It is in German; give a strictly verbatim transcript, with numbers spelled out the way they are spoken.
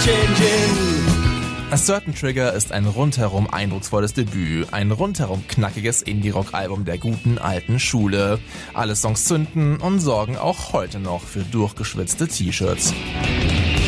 changing. A Certain Trigger ist ein rundherum eindrucksvolles Debüt, ein rundherum knackiges Indie-Rock-Album der guten alten Schule. Alle Songs zünden und sorgen auch heute noch für durchgeschwitzte T-Shirts.